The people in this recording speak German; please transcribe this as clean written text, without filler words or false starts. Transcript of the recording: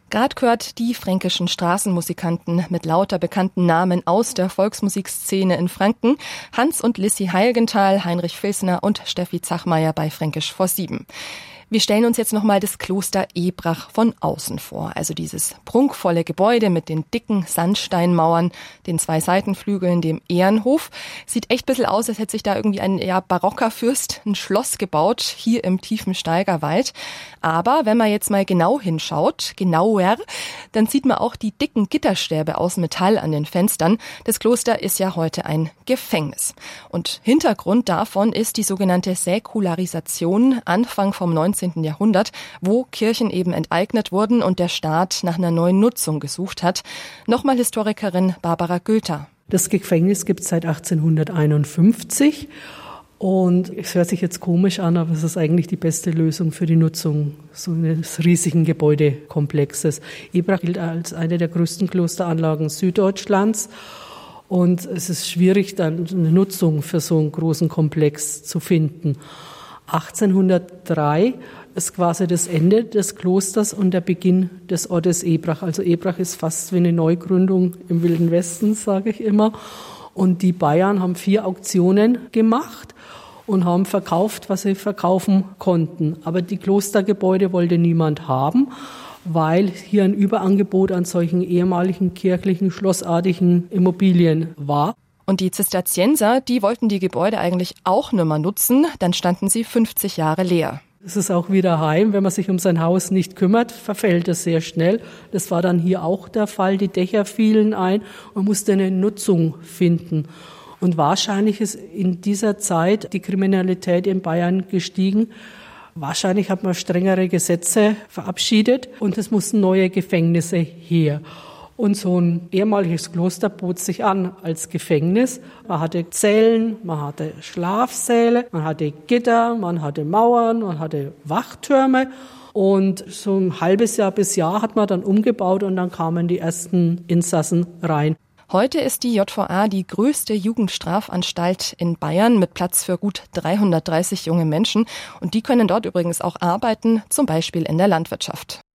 Gerade gehört die fränkischen Straßenmusikanten mit lauter bekannten Namen aus der Volksmusikszene in Franken. Hans und Lissi Heilgenthal, Heinrich Filsner und Steffi Zachmeier bei Fränkisch vor 7. Wir stellen uns jetzt nochmal das Kloster Ebrach von außen vor. Also dieses prunkvolle Gebäude mit den dicken Sandsteinmauern, den 2 Seitenflügeln, dem Ehrenhof. Sieht echt ein bisschen aus, als hätte sich da irgendwie ein barocker Fürst ein Schloss gebaut, hier im tiefen Steigerwald. Aber wenn man jetzt mal genau hinschaut, genauer, dann sieht man auch die dicken Gitterstäbe aus Metall an den Fenstern. Das Kloster ist ja heute ein Gefängnis. Und Hintergrund davon ist die sogenannte Säkularisation Anfang vom 19. Jahrhundert, wo Kirchen eben enteignet wurden und der Staat nach einer neuen Nutzung gesucht hat. Nochmal Historikerin Barbara Gülter. Das Gefängnis gibt es seit 1851 und es hört sich jetzt komisch an, aber es ist eigentlich die beste Lösung für die Nutzung so eines riesigen Gebäudekomplexes. Ebrach gilt als eine der größten Klosteranlagen Süddeutschlands. Und es ist schwierig, dann eine Nutzung für so einen großen Komplex zu finden. 1803 ist quasi das Ende des Klosters und der Beginn des Ortes Ebrach. Also Ebrach ist fast wie eine Neugründung im Wilden Westen, sage ich immer. Und die Bayern haben 4 Auktionen gemacht und haben verkauft, was sie verkaufen konnten. Aber die Klostergebäude wollte niemand haben, weil hier ein Überangebot an solchen ehemaligen kirchlichen, schlossartigen Immobilien war. Und die Zisterzienser, die wollten die Gebäude eigentlich auch nicht mehr nutzen, dann standen sie 50 Jahre leer. Es ist auch wieder heim, wenn man sich um sein Haus nicht kümmert, verfällt es sehr schnell. Das war dann hier auch der Fall, die Dächer fielen ein, man musste eine Nutzung finden. Und wahrscheinlich ist in dieser Zeit die Kriminalität in Bayern gestiegen. Wahrscheinlich hat man strengere Gesetze verabschiedet und es mussten neue Gefängnisse her. Und so ein ehemaliges Kloster bot sich an als Gefängnis. Man hatte Zellen, man hatte Schlafsäle, man hatte Gitter, man hatte Mauern, man hatte Wachtürme. Und so ein halbes Jahr bis Jahr hat man dann umgebaut und dann kamen die ersten Insassen rein. Heute ist die JVA die größte Jugendstrafanstalt in Bayern mit Platz für gut 330 junge Menschen. Und die können dort übrigens auch arbeiten, zum Beispiel in der Landwirtschaft.